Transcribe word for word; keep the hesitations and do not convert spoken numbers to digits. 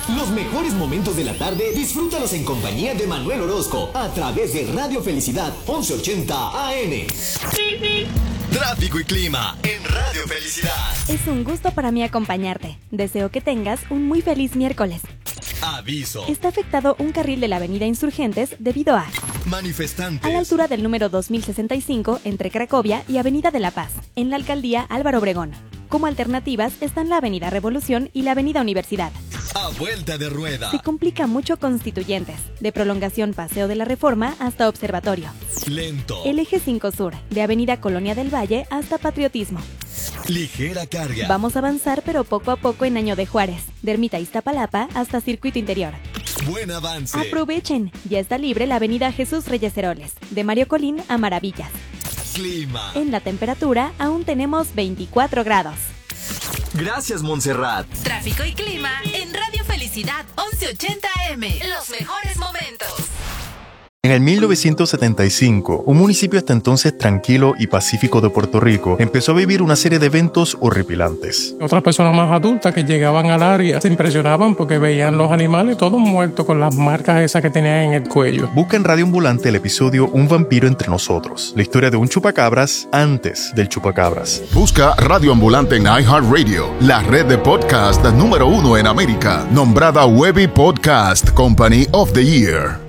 Los mejores momentos de la tarde, disfrútalos en compañía de Manuel Orozco a través de Radio Felicidad once ochenta A M. Tráfico y clima en Radio Felicidad. Es un gusto para mí acompañarte. Deseo que tengas un muy feliz miércoles. Aviso. Está afectado un carril de la avenida Insurgentes debido a manifestantes a la altura del número dos mil sesenta y cinco entre Cracovia y Avenida de la Paz, en la alcaldía Álvaro Obregón. Como alternativas están la Avenida Revolución y la Avenida Universidad. A vuelta de rueda. Se complica mucho Constituyentes, de prolongación Paseo de la Reforma hasta Observatorio. Lento. El eje cinco Sur, de Avenida Colonia del Valle hasta Patriotismo. Ligera carga. Vamos a avanzar pero poco a poco en Año de Juárez, de Ermita Iztapalapa hasta Circuito Interior. Buen avance. Aprovechen, ya está libre la Avenida Jesús Reyes Heroles, de Mario Colín a Maravillas. Clima. En la temperatura aún tenemos veinticuatro grados. Gracias, Montserrat. Tráfico y clima en Radio Felicidad once ochenta A M. Los mejores momentos. En el mil novecientos setenta y cinco, un municipio hasta entonces tranquilo y pacífico de Puerto Rico empezó a vivir una serie de eventos horripilantes. Otras personas más adultas que llegaban al área se impresionaban porque veían los animales todos muertos con las marcas esas que tenían en el cuello. Busca en Radio Ambulante el episodio Un vampiro entre nosotros, la historia de un chupacabras antes del chupacabras. Busca Radio Ambulante en iHeartRadio, la red de podcast número uno en América, nombrada Webby Podcast Company of the Year.